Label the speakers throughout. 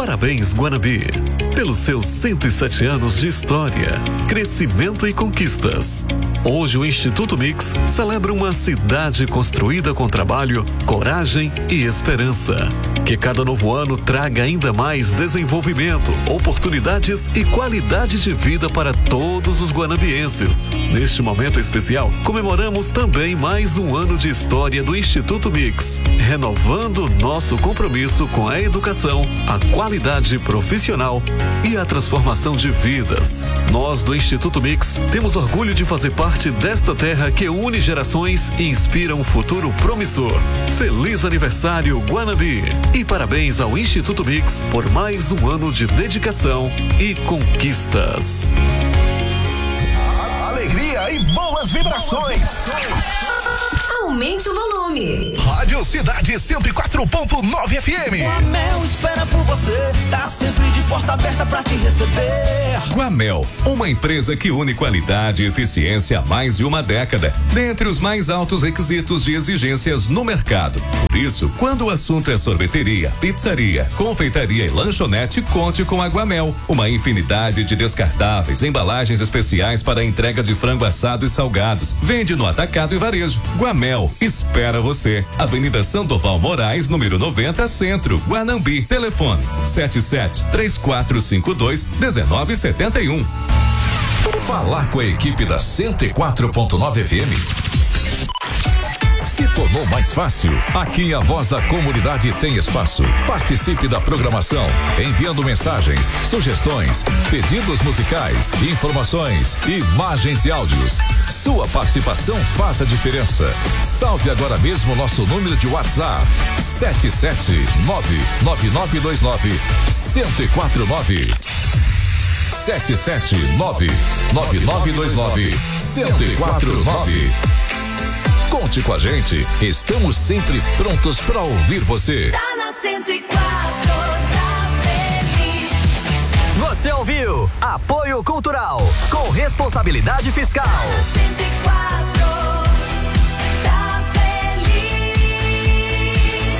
Speaker 1: Parabéns, Guanambi, pelos seus 107 anos de história, crescimento e conquistas. Hoje o Instituto Mix celebra uma cidade construída com trabalho, coragem e esperança. Que cada novo ano traga ainda mais desenvolvimento, oportunidades e qualidade de vida para todos os guanambienses. Neste momento especial, comemoramos também mais um ano de história do Instituto Mix, renovando nosso compromisso com a educação, a qualidade profissional e a transformação de vidas. Nós do Instituto Mix temos orgulho de fazer parte desta terra que une gerações e inspira um futuro promissor. Feliz aniversário, Guanambi! E parabéns ao Instituto Mix por mais um ano de dedicação e conquistas.
Speaker 2: Alegria e boas vibrações.
Speaker 3: Aumente o volume.
Speaker 2: Rádio Cidade 104.9 FM.
Speaker 4: Guamel espera por você, tá sempre de porta aberta pra te receber.
Speaker 5: Guamel, uma empresa que une qualidade e eficiência há mais de uma década, dentre os mais altos requisitos de exigências no mercado. Por isso, quando o assunto é sorveteria, pizzaria, confeitaria e lanchonete, conte com a Guamel. Uma infinidade de descartáveis, embalagens especiais para a entrega de frango assado e salgados. Vende no atacado e varejo. Guamel espera você. Avenida Sandoval Moraes, número 90, Centro, Guanambi. Telefone 77-3452-1971.
Speaker 6: Falar com a equipe da 104.9 FM se tornou mais fácil. Aqui a voz da comunidade tem espaço. Participe da programação, enviando mensagens, sugestões, pedidos musicais, informações, imagens e áudios. Sua participação faz a diferença. Salve agora mesmo nosso número de WhatsApp: 779-9929-1049. 779-9929-1049. Conte com a gente, estamos sempre prontos para ouvir você.
Speaker 3: Tá na 104, tá feliz.
Speaker 4: Você ouviu? Apoio Cultural, com responsabilidade fiscal.
Speaker 3: Tá na 104, tá feliz.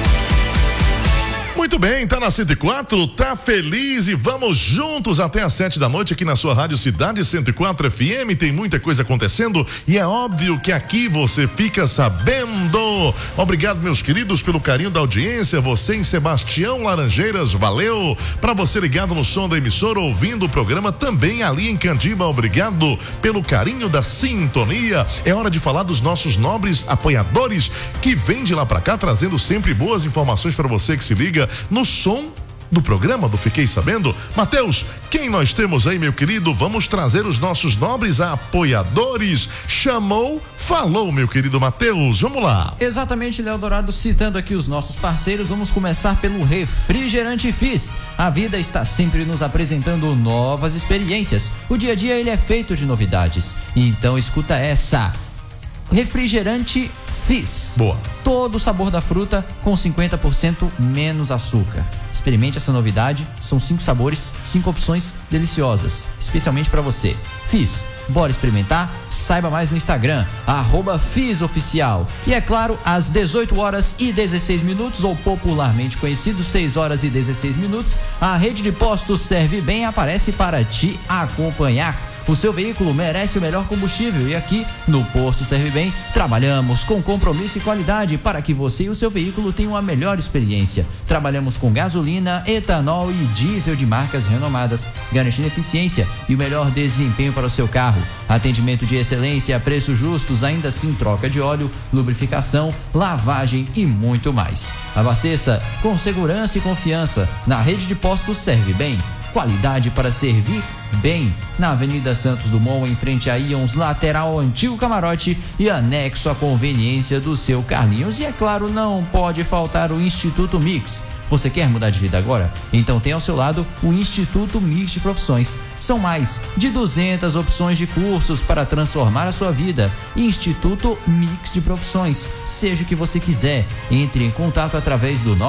Speaker 7: Muito bem, tá na 104, tá feliz e vamos juntos até às 7 da noite aqui na sua Rádio Cidade 104 FM. Tem muita coisa acontecendo e é óbvio que aqui você fica sabendo. Obrigado, meus queridos, pelo carinho da audiência. Você em Sebastião Laranjeiras, valeu. Para você ligado no som da emissora, ouvindo o programa também ali em Candiba, obrigado pelo carinho da sintonia. É hora de falar dos nossos nobres apoiadores que vêm de lá pra cá trazendo sempre boas informações para você que se liga no som do programa do Fiquei Sabendo. Mateus, quem nós temos aí, meu querido? Vamos trazer os nossos nobres apoiadores. Chamou, falou, meu querido Mateus. Vamos lá.
Speaker 8: Exatamente, Léo Dourado, citando aqui os nossos parceiros, vamos começar pelo Refrigerante Fizz. A vida está sempre nos apresentando novas experiências. O dia a dia ele é feito de novidades. Então escuta essa. Refrigerante Fizz.
Speaker 7: Boa.
Speaker 8: Todo o sabor da fruta com 50% menos açúcar. Experimente essa novidade. São 5 sabores, 5 opções deliciosas, especialmente para você. Fizz. Bora experimentar? Saiba mais no Instagram, @FizzOficial. E é claro, às 18h16, ou popularmente conhecido, 6h16, a rede de postos Serve Bem aparece para te acompanhar. O seu veículo merece o melhor combustível e aqui no Posto Serve Bem trabalhamos com compromisso e qualidade para que você e o seu veículo tenham a melhor experiência. Trabalhamos com gasolina, etanol e diesel de marcas renomadas, garantindo eficiência e o melhor desempenho para o seu carro. Atendimento de excelência, preços justos, ainda assim troca de óleo, lubrificação, lavagem e muito mais. Abasteça com segurança e confiança na rede de postos Serve Bem. Qualidade para servir bem. Na Avenida Santos Dumont, em frente a Ions, lateral ao antigo camarote e anexo à conveniência do seu Carlinhos. E é claro, não pode faltar o Instituto Mix. Você quer mudar de vida agora? Então tem ao seu lado o Instituto Mix de Profissões. São mais de 200 opções de cursos para transformar a sua vida. Instituto Mix de Profissões. Seja o que você quiser, entre em contato através do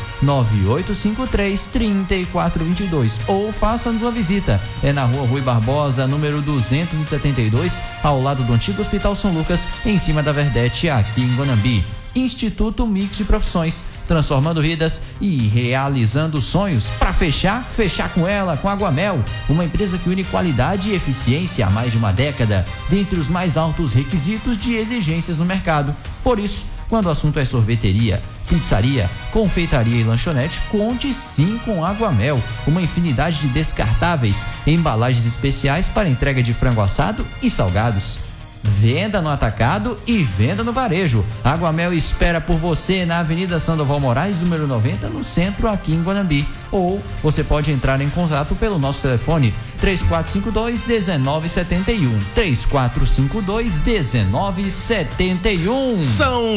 Speaker 8: 99853-3422 ou faça-nos uma visita. É na Rua Rui Barbosa, número 272, ao lado do antigo Hospital São Lucas, em cima da Verdete, aqui em Guanambi. Instituto Mix de Profissões. transformando vidas e realizando sonhos. Para fechar com ela, com a Aguamel, uma empresa que une qualidade e eficiência há mais de uma década, dentre os mais altos requisitos de exigências no mercado. Por isso, quando o assunto é sorveteria, pizzaria, confeitaria e lanchonete, conte sim com Aguamel, uma infinidade de descartáveis, embalagens especiais para entrega de frango assado e salgados. Venda no atacado e venda no varejo. Aguamel espera por você na Avenida Sandoval Moraes, número 90, no centro, aqui em Guanambi. Ou você pode entrar em contato pelo nosso telefone 3452-1971. 3452-1971.
Speaker 7: São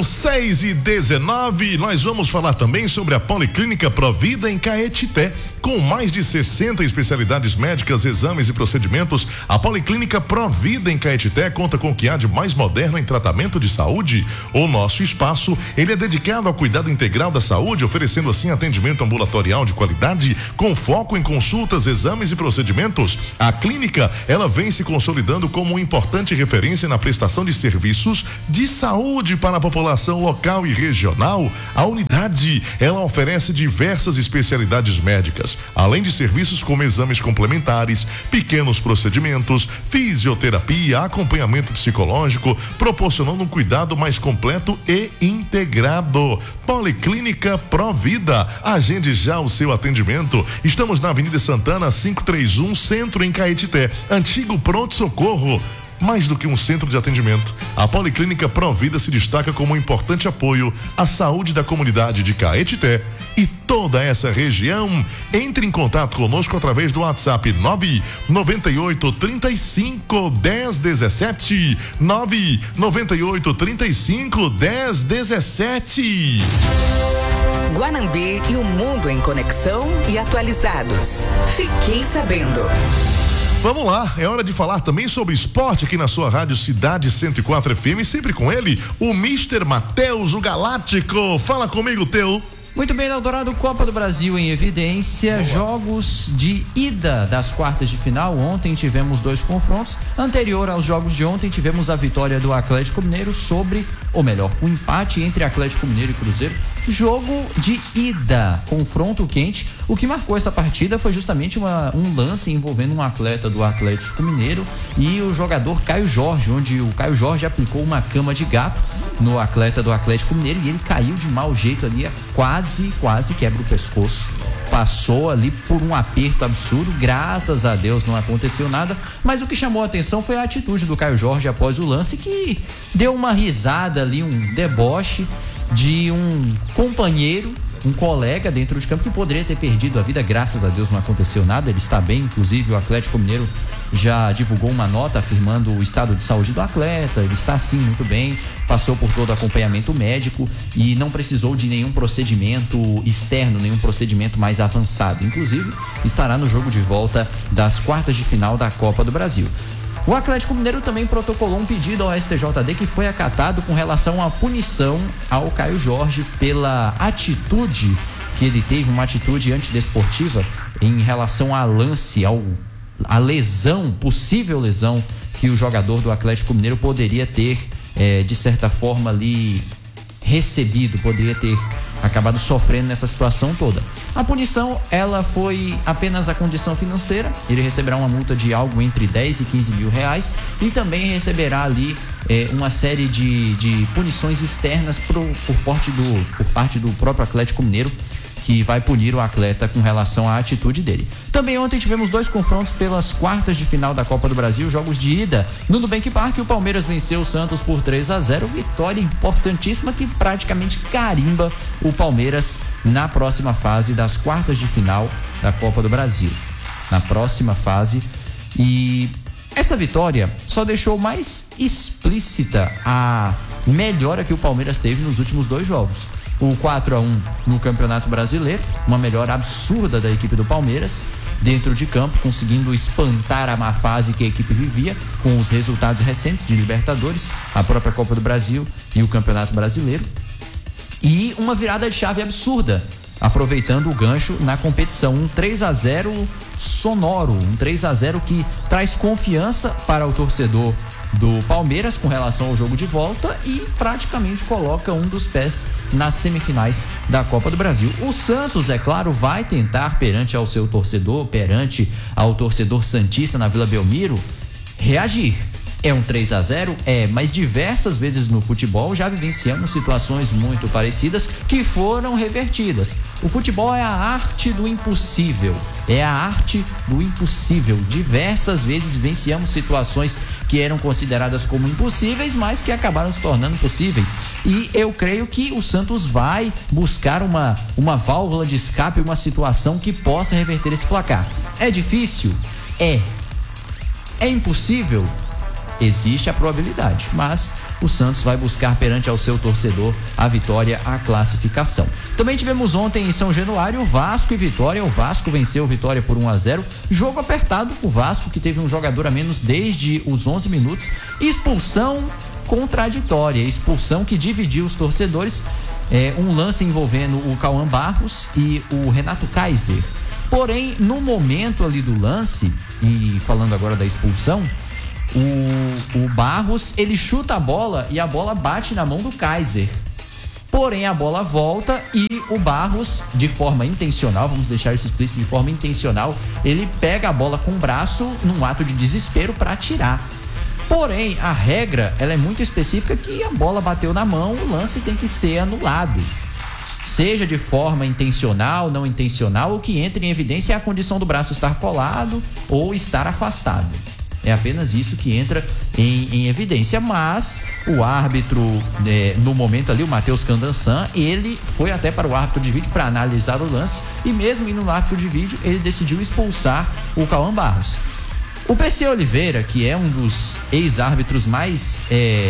Speaker 7: 6h19. Nós vamos falar também sobre a Policlínica Provida em Caetité. Com mais de 60 especialidades médicas, exames e procedimentos, a Policlínica Provida em Caetité conta com o que há de mais moderno em tratamento de saúde. O nosso espaço, ele é dedicado ao cuidado integral da saúde, oferecendo assim atendimento ambulatorial de qualidade, com foco em consultas, exames e procedimentos. A clínica, ela vem se consolidando como uma importante referência na prestação de serviços de saúde para a população local e regional. A unidade, ela oferece diversas especialidades médicas, além de serviços como exames complementares, pequenos procedimentos, fisioterapia, acompanhamento psicológico, proporcionando um cuidado mais completo e integrado. Policlínica Provida, agende já o seu atendimento. Estamos na Avenida Santana 531, Centro, em Caetité, antigo pronto-socorro. Mais do que um centro de atendimento, a Policlínica Provida se destaca como um importante apoio à saúde da comunidade de Caetité e toda essa região. Entre em contato conosco através do WhatsApp 998 35 1017. 998 35 1017.
Speaker 9: Guanambi e o mundo em conexão e atualizados. Fiquei sabendo.
Speaker 7: Vamos lá, é hora de falar também sobre esporte aqui na sua rádio Cidade 104 FM, sempre com ele, o Mr. Matheus, o Galáctico. Fala comigo, Teu.
Speaker 8: Muito bem, Eldorado, Copa do Brasil em evidência, jogos de ida das quartas de final. Ontem tivemos 2 confrontos. Anterior aos jogos de ontem, tivemos a vitória do Atlético Mineiro sobre, ou melhor, o empate entre Atlético Mineiro e Cruzeiro. Jogo de ida, confronto quente. O que marcou essa partida foi justamente um lance envolvendo um atleta do Atlético Mineiro e o jogador Caio Jorge, onde o Caio Jorge aplicou uma cama de gato no atleta do Atlético Mineiro e ele caiu de mau jeito ali, quase quebra o pescoço. Passou ali por um aperto absurdo, graças a Deus não aconteceu nada, mas o que chamou a atenção foi a atitude do Caio Jorge após o lance, que deu uma risada ali, um deboche de um companheiro, um colega dentro de campo que poderia ter perdido a vida. Graças a Deus não aconteceu nada, ele está bem. Inclusive o Atlético Mineiro já divulgou uma nota afirmando o estado de saúde do atleta. Ele está sim muito bem, passou por todo o acompanhamento médico e não precisou de nenhum procedimento externo, nenhum procedimento mais avançado. Inclusive estará no jogo de volta das quartas de final da Copa do Brasil. O Atlético Mineiro também protocolou um pedido ao STJD que foi acatado com relação à punição ao Caio Jorge pela atitude que ele teve, uma atitude antidesportiva em relação a lance, a lesão, possível lesão que o jogador do Atlético Mineiro poderia ter, de certa forma ali, recebido, poderia ter acabado sofrendo nessa situação toda. A punição, ela foi apenas a condição financeira. Ele receberá uma multa de algo entre 10 e 15 mil reais e também receberá ali uma série de punições externas por parte do próprio Atlético Mineiro, que vai punir o atleta com relação à atitude dele. Também ontem tivemos 2 confrontos pelas quartas de final da Copa do Brasil, jogos de ida. No Nubank Park, o Palmeiras venceu o Santos por 3-0, vitória importantíssima que praticamente carimba o Palmeiras na próxima fase das quartas de final da Copa do Brasil. Na próxima fase. E essa vitória só deixou mais explícita a melhora que o Palmeiras teve nos últimos 2 jogos. O 4-1 no Campeonato Brasileiro, uma melhora absurda da equipe do Palmeiras dentro de campo, conseguindo espantar a má fase que a equipe vivia com os resultados recentes de Libertadores, a própria Copa do Brasil e o Campeonato Brasileiro. E uma virada de chave absurda, aproveitando o gancho na competição, um 3-0 sonoro, um 3-0 que traz confiança para o torcedor do Palmeiras com relação ao jogo de volta e praticamente coloca um dos pés nas semifinais da Copa do Brasil. O Santos, é claro, vai tentar perante ao torcedor santista na Vila Belmiro reagir. É um 3-0? Mas diversas vezes no futebol já vivenciamos situações muito parecidas que foram revertidas. O futebol é a arte do impossível. Diversas vezes vivenciamos situações que eram consideradas como impossíveis, mas que acabaram se tornando possíveis. E eu creio que o Santos vai buscar uma válvula de escape, uma situação que possa reverter esse placar. É difícil? É impossível? Existe a probabilidade, mas o Santos vai buscar perante ao seu torcedor a vitória, a classificação. Também tivemos ontem em São Januário Vasco e Vitória. O Vasco venceu o Vitória por 1-0. Jogo apertado, o Vasco que teve um jogador a menos desde os 11 minutos. Expulsão contraditória, expulsão que dividiu os torcedores. Um lance envolvendo o Cauã Barros e o Renato Kaiser. Porém, no momento ali do lance, e falando agora da expulsão, o Barros, ele chuta a bola e a bola bate na mão do Kaiser. Porém, a bola volta e o Barros, de forma intencional, vamos deixar isso explícito, de forma intencional, ele pega a bola com o braço num ato de desespero para atirar. Porém, a regra, ela é muito específica, que a bola bateu na mão, o lance tem que ser anulado. Seja de forma intencional, não intencional, o que entra em evidência é a condição do braço estar colado ou estar afastado. É apenas isso que entra em evidência, mas o árbitro, no momento ali, o Matheus Candansan, ele foi até para o árbitro de vídeo para analisar o lance e mesmo indo no árbitro de vídeo, ele decidiu expulsar o Cauã Barros. O PC Oliveira, que é um dos ex-árbitros mais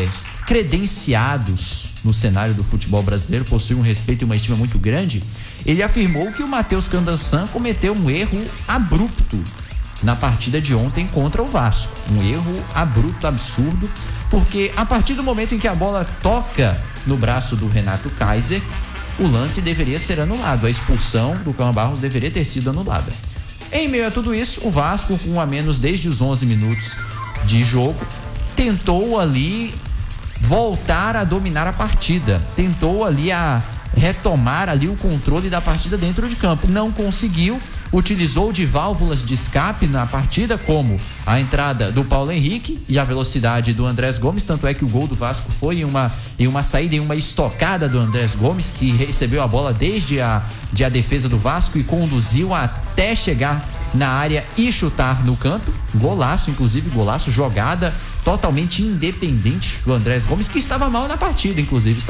Speaker 8: credenciados no cenário do futebol brasileiro, possui um respeito e uma estima muito grande, ele afirmou que o Matheus Candansan cometeu um erro abrupto na partida de ontem contra o Vasco. Um erro abrupto, absurdo, porque a partir do momento em que a bola toca no braço do Renato Kaiser, o lance deveria ser anulado, a expulsão do Cauã Barros deveria ter sido anulada. Em meio a tudo isso, o Vasco, com um a menos desde os 11 minutos de jogo, tentou ali voltar a dominar a partida, tentou ali a retomar ali o controle da partida dentro de campo. Não conseguiu, utilizou de válvulas de escape na partida, como a entrada do Paulo Henrique e a velocidade do Andrés Gomes, tanto é que o gol do Vasco foi em uma saída, em uma estocada do Andrés Gomes, que recebeu a bola desde a defesa do Vasco e conduziu até chegar na área e chutar no canto. Golaço, inclusive, jogada totalmente independente do Andrés Gomes, que estava mal na partida,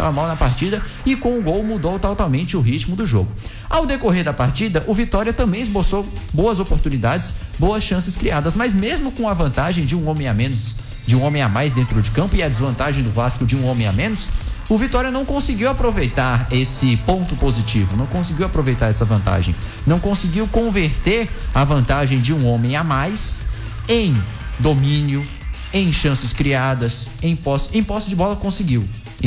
Speaker 8: e com o gol mudou totalmente o ritmo do jogo. Ao decorrer da partida, o Vitória também esboçou boas oportunidades, boas chances criadas, mas mesmo com a vantagem de um homem a menos, de um homem a mais dentro de campo, e a desvantagem do Vasco de um homem a menos, o Vitória não conseguiu aproveitar esse ponto positivo, não conseguiu aproveitar essa vantagem, não conseguiu converter a vantagem de um homem a mais em domínio, em chances criadas, em posse de bola conseguiu,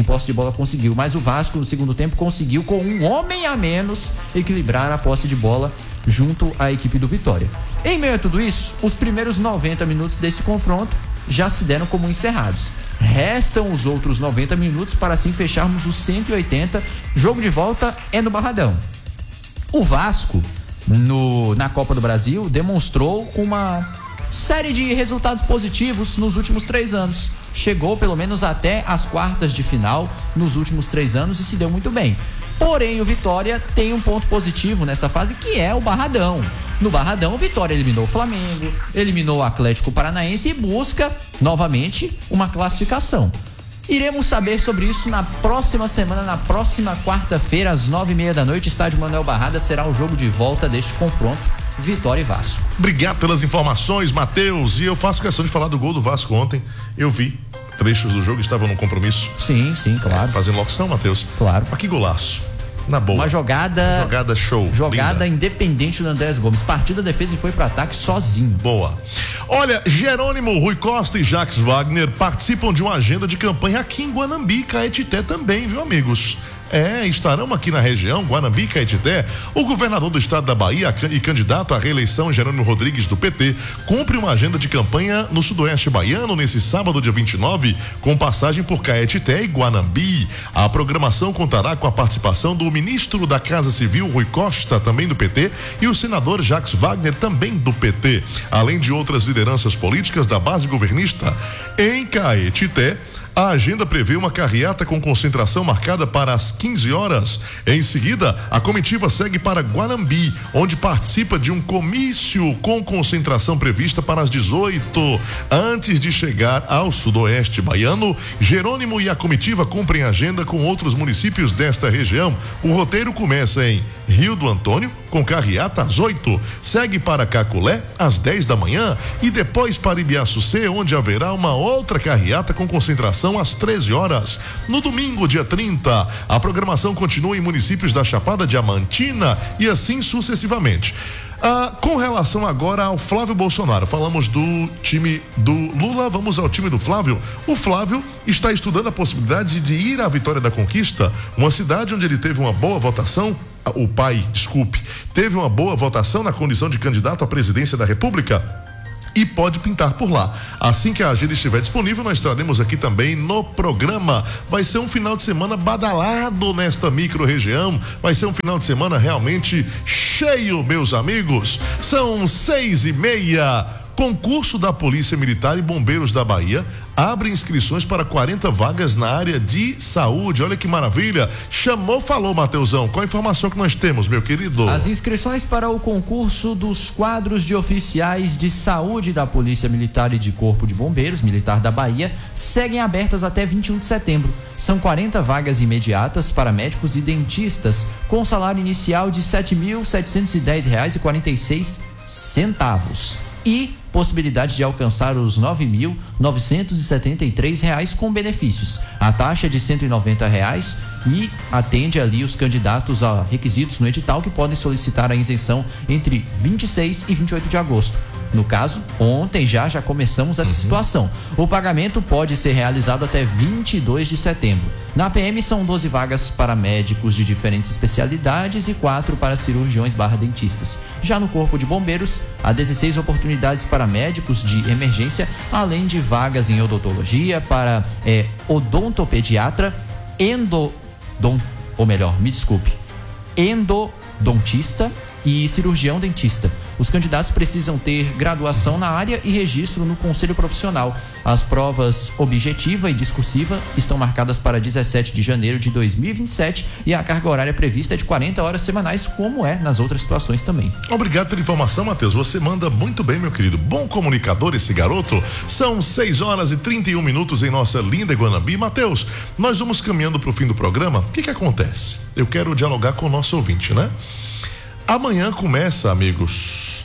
Speaker 8: mas o Vasco no segundo tempo conseguiu, com um homem a menos, equilibrar a posse de bola junto à equipe do Vitória. Em meio a tudo isso, os primeiros 90 minutos desse confronto já se deram como encerrados. Restam os outros 90 minutos para assim fecharmos os 180. Jogo de volta é no Barradão. O Vasco, na Copa do Brasil, demonstrou uma série de resultados positivos nos últimos 3 anos. Chegou pelo menos até as quartas de final nos últimos 3 anos e se deu muito bem. Porém, o Vitória tem um ponto positivo nessa fase, que é o Barradão. No Barradão, o Vitória eliminou o Flamengo, eliminou o Atlético Paranaense e busca novamente uma classificação. Iremos saber sobre isso na próxima semana, na próxima quarta-feira, às 9h30 da noite, estádio Manuel Barrada, será o jogo de volta deste confronto, Vitória e Vasco.
Speaker 7: Obrigado pelas informações, Matheus, e eu faço questão de falar do gol do Vasco ontem. Eu vi trechos do jogo, estava no compromisso.
Speaker 8: Sim, claro.
Speaker 7: Fazendo locução, Matheus.
Speaker 8: Claro.
Speaker 7: Mas que golaço. Na boa.
Speaker 8: Uma jogada
Speaker 7: show.
Speaker 8: Jogada linda, independente do Andrés Gomes. Partiu da defesa e foi para ataque sozinho.
Speaker 7: Boa. Olha, Jerônimo, Rui Costa e Jacques Wagner participam de uma agenda de campanha aqui em Guanambi, Caetité também, viu, amigos? Estarão aqui na região, Guanambi e Caetité. O governador do estado da Bahia e candidato à reeleição, Jerônimo Rodrigues, do PT, cumpre uma agenda de campanha no sudoeste baiano nesse sábado, dia 29, com passagem por Caetité e Guanambi. A programação contará com a participação do ministro da Casa Civil, Rui Costa, também do PT, e o senador Jacques Wagner, também do PT, além de outras lideranças políticas da base governista. Em Caetité, a agenda prevê uma carreata com concentração marcada para as 15 horas. Em seguida, a comitiva segue para Guanambi, onde participa de um comício com concentração prevista para as 18. Antes de chegar ao sudoeste baiano, Jerônimo e a comitiva cumprem agenda com outros municípios desta região. O roteiro começa em Rio do Antônio, com carreata às 8, segue para Caculé às 10 da manhã e depois para Ibiaçucê, onde haverá uma outra carreata com concentração às 13 horas. No domingo, dia 30, a programação continua em municípios da Chapada Diamantina e assim sucessivamente. Com relação agora ao Flávio Bolsonaro, falamos do time do Lula, vamos ao time do Flávio. O Flávio está estudando a possibilidade de ir à Vitória da Conquista, uma cidade onde ele teve uma boa votação. Teve uma boa votação na condição de candidato à presidência da República e pode pintar por lá. Assim que a agenda estiver disponível, nós traremos aqui também no programa. Vai ser um final de semana badalado nesta micro-região, vai ser um final de semana realmente cheio, meus amigos. São 6:30. Concurso da Polícia Militar e Bombeiros da Bahia abre inscrições para 40 vagas na área de saúde. Olha que maravilha. Falou, Mateusão. Qual a informação que nós temos, meu querido?
Speaker 8: As inscrições para o concurso dos quadros de oficiais de saúde da Polícia Militar e de Corpo de Bombeiros Militar da Bahia seguem abertas até 21 de setembro. São 40 vagas imediatas para médicos e dentistas, com salário inicial de R$ 7.710,46 e possibilidade de alcançar os R$ 9.973 com benefícios. A taxa é de R$ 190 e atende ali os candidatos a requisitos no edital que podem solicitar a isenção entre 26 e 28 de agosto. No caso, ontem já começamos essa situação. O pagamento pode ser realizado até 22 de setembro. Na PM são 12 vagas para médicos de diferentes especialidades e 4 para cirurgiões/dentistas. Já no Corpo de Bombeiros, há 16 oportunidades para médicos de emergência, além de vagas em odontologia para odontopediatra, endodontista e cirurgião dentista. Os candidatos precisam ter graduação na área e registro no Conselho Profissional. As provas objetiva e discursiva estão marcadas para 17 de janeiro de 2027 e a carga horária prevista é de 40 horas semanais, como é nas outras situações também.
Speaker 7: Obrigado pela informação, Matheus. Você manda muito bem, meu querido. Bom comunicador esse garoto. São 6:31 em nossa linda Guanambi. Matheus, nós vamos caminhando para o fim do programa. O que acontece? Eu quero dialogar com o nosso ouvinte, né? Amanhã começa, amigos,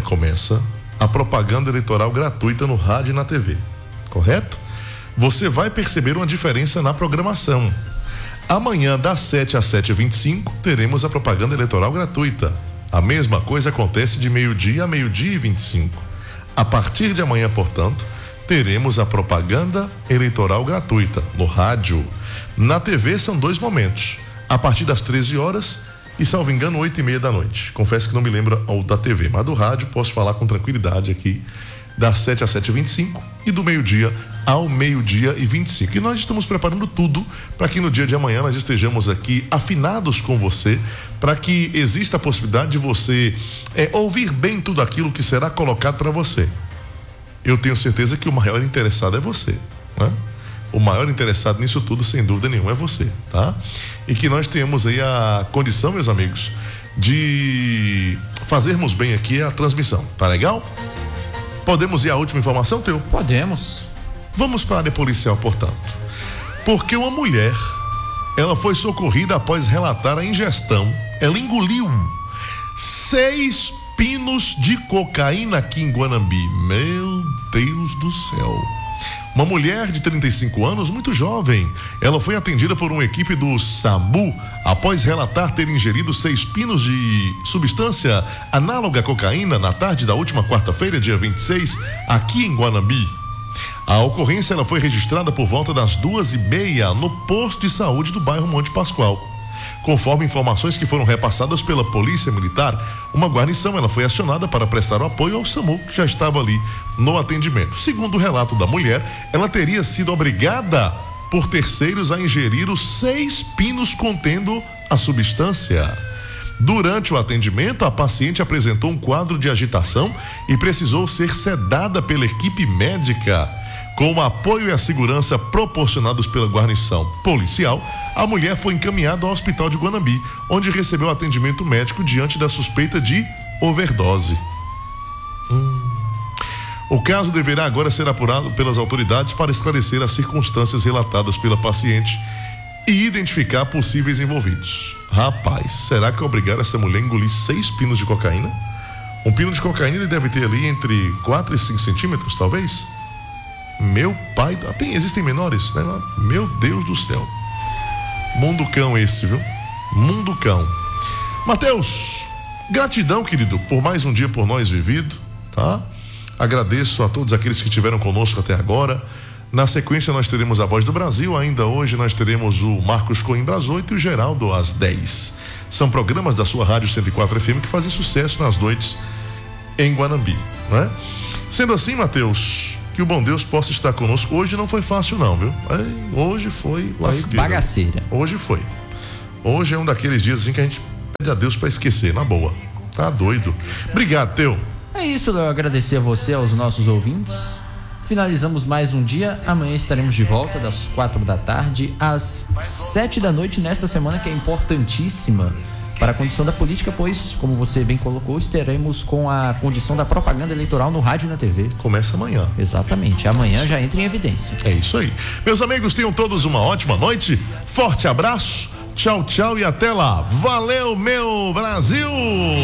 Speaker 7: a propaganda eleitoral gratuita no rádio e na TV, correto? Você vai perceber uma diferença na programação. Amanhã, das 7 às 7h25, teremos a propaganda eleitoral gratuita. A mesma coisa acontece de meio-dia a 12h25. A partir de amanhã, portanto, teremos a propaganda eleitoral gratuita no rádio. Na TV são 2 momentos, a partir das 13 horas e, salvo engano, 8:30 da noite. Confesso que não me lembro o da TV, mas do rádio posso falar com tranquilidade aqui, das 7 às 7h25 e do meio-dia ao 12h25. E nós estamos preparando tudo para que no dia de amanhã nós estejamos aqui afinados com você, para que exista a possibilidade de você ouvir bem tudo aquilo que será colocado para você. Eu tenho certeza que o maior interessado é você, né? O maior interessado nisso tudo, sem dúvida nenhuma, é você, tá? E que nós tenhamos aí a condição, meus amigos, de fazermos bem aqui a transmissão, tá legal? Podemos ir à última informação, Teu?
Speaker 8: Podemos.
Speaker 7: Vamos para a área policial, portanto. Porque uma mulher, ela foi socorrida após relatar a ingestão. Ela engoliu 6 pinos de cocaína aqui em Guanambi. Meu Deus do céu. Uma mulher de 35 anos, muito jovem, ela foi atendida por uma equipe do SAMU após relatar ter ingerido 6 pinos de substância análoga à cocaína na tarde da última quarta-feira, dia 26, aqui em Guanambi. A ocorrência ela foi registrada por volta das 2h30 no posto de saúde do bairro Monte Pascoal. Conforme informações que foram repassadas pela Polícia Militar, uma guarnição ela foi acionada para prestar o apoio ao SAMU, que já estava ali no atendimento. Segundo o relato da mulher, ela teria sido obrigada por terceiros a ingerir os 6 pinos contendo a substância. Durante o atendimento, a paciente apresentou um quadro de agitação e precisou ser sedada pela equipe médica. Com o apoio e a segurança proporcionados pela guarnição policial, a mulher foi encaminhada ao hospital de Guanambi, onde recebeu atendimento médico diante da suspeita de overdose. O caso deverá agora ser apurado pelas autoridades para esclarecer as circunstâncias relatadas pela paciente e identificar possíveis envolvidos. Rapaz, será que obrigaram essa mulher a engolir 6 pinos de cocaína? Um pino de cocaína ele deve ter ali entre 4 e 5 centímetros, talvez? Meu pai, existem menores, né? Meu Deus do céu. Mundo cão esse, viu? Mundo cão. Mateus, gratidão, querido, por mais um dia por nós vivido, tá? Agradeço a todos aqueles que estiveram conosco até agora. Na sequência nós teremos a Voz do Brasil, ainda hoje nós teremos o Marcos Coimbra às 8 e o Geraldo às 10. São programas da sua Rádio 104 FM que fazem sucesso nas noites em Guanambi, né? Sendo assim, Mateus, que o bom Deus possa estar conosco. Hoje não foi fácil não, viu? Hoje foi lasqueira.
Speaker 8: Bagaceira.
Speaker 7: Hoje foi. Hoje é um daqueles dias assim que a gente pede a Deus para esquecer, na boa. Tá doido. Obrigado, Teu.
Speaker 8: É isso, eu agradecer a você, aos nossos ouvintes. Finalizamos mais um dia. Amanhã estaremos de volta das 4 da tarde às 7 da noite nesta semana, que é importantíssima para a condição da política, pois, como você bem colocou, estaremos com a condição da propaganda eleitoral no rádio e na TV.
Speaker 7: Começa amanhã.
Speaker 8: Exatamente, amanhã já entra em evidência.
Speaker 7: É isso aí. Meus amigos, tenham todos uma ótima noite. Forte abraço, tchau, tchau e até lá. Valeu, meu Brasil!